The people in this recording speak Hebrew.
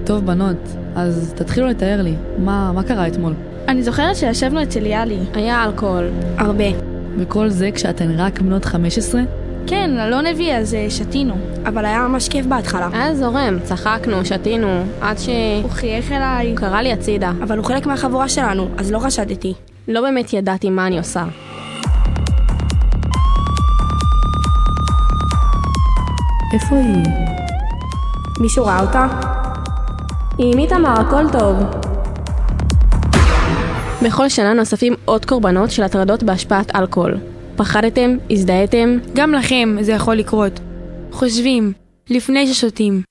טוב בנות, אז תתחילו לתאר לי, מה קרה אתמול? אני זוכרת שישבנו אצל יאלי. היה אלכוהול. הרבה. וכל זה כשאתן רק בנות 15? כן, לא נביא, אז שתינו. אבל היה ממש כיף בהתחלה. היה זורם, צחקנו, שתינו, עד הוא חייך אליי. הוא קרא לי הצידה. אבל הוא חלק מהחבורה שלנו, אז לא חשדתי. לא באמת ידעתי מה אני עושה. איפה היא? מישהו ראה אותה? היא עם איתמר, הכל טוב. בכל שנה נוספים עוד קורבנות של הטרדות בהשפעת אלכוהול. פחדתם? הזדהיתם? גם לכם זה יכול לקרות. חושבים, לפני ששותים.